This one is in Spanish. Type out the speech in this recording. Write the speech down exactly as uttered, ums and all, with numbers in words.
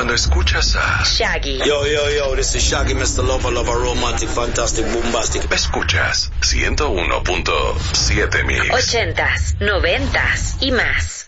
Cuando escuchas a Shaggy. Yo, yo, yo, this is Shaggy, mister Lover, Lover, Romantic, Fantastic, Bombastic. Escuchas ciento uno punto siete Mix. Ochentas, noventas y más.